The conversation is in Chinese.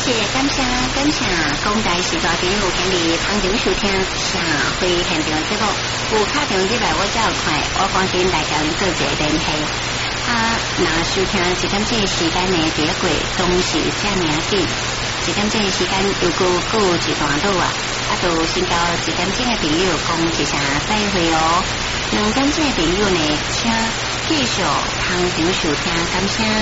感谢广大时代朋友今日旁听收听社会现场节目，有打电入来我才有看，我赶紧来甲您做一个联系。那收听一点这时间呢，第一季总是这么紧，一点这时间又过一段路啊，就先交一点钟的朋友讲一声再会哦。两点钟的朋友呢，请继续旁听收听，感谢。